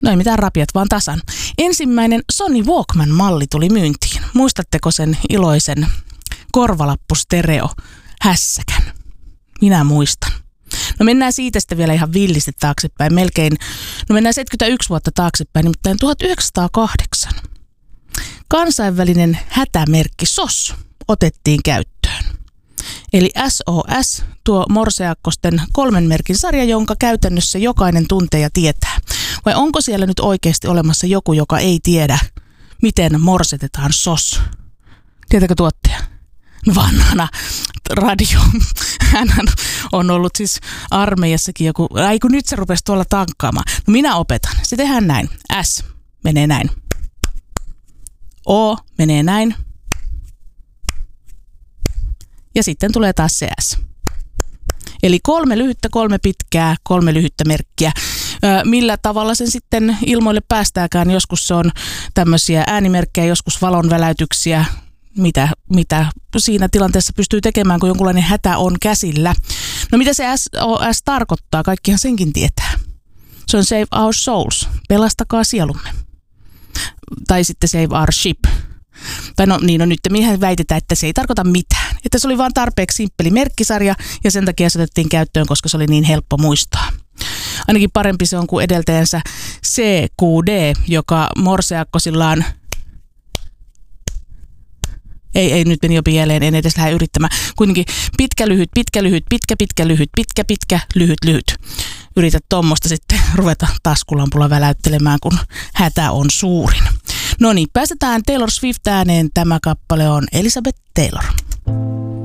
No ei mitään rapiat, vaan tasan. Ensimmäinen Sony Walkman-malli tuli myyntiin. Muistatteko sen iloisen korvalappustereo hässäkän? Minä muistan. No mennään siitä sitten vielä ihan villisti taaksepäin. Mennään 71 vuotta taaksepäin, nimittäin 1908. Kansainvälinen hätämerkki SOS otettiin käyttöön. Eli SOS, tuo morseakkosten 3 merkin sarja, jonka käytännössä jokainen tuntee ja tietää. Vai onko siellä nyt oikeasti olemassa joku, joka ei tiedä, miten morsetetaan SOS? Tietääkö tuottaja? Vanhana radio. Hän on ollut siis armeijassakin joku, kun nyt se rupesi tuolla tankkaamaan. No minä opetan. Se tehdään näin. S menee näin. O menee näin. Ja sitten tulee taas se S. Eli 3 lyhyttä, 3 pitkää, 3 lyhyttä merkkiä. Millä tavalla sen sitten ilmoille päästääkään? Joskus se on tämmöisiä äänimerkkejä, joskus valonväläytyksiä. Mitä siinä tilanteessa pystyy tekemään, kun jonkunlainen hätä on käsillä. No mitä se SOS tarkoittaa? Kaikkihan senkin tietää. Se on Save Our Souls. Pelastakaa sielumme. Tai sitten Save Our Ship. Tai no niin, nyt mehän väitetään, että se ei tarkoita mitään. Että se oli vaan tarpeeksi simppeli merkkisarja ja sen takia se otettiin käyttöön, koska se oli niin helppo muistaa. Ainakin parempi se on kuin edeltäjänsä CQD, joka morseakkosillaan Ei, nyt meni jo pieleen, en edes lähde yrittämään. Kuitenkin pitkä, lyhyt, pitkä, lyhyt, pitkä, pitkä, lyhyt, pitkä, pitkä, lyhyt, lyhyt. Yritä tuommoista sitten ruveta taskulampulla väläyttelemään, kun hätä on suurin. No niin, päästetään Taylor Swift ääneen. Tämä kappale on Elizabeth Taylor.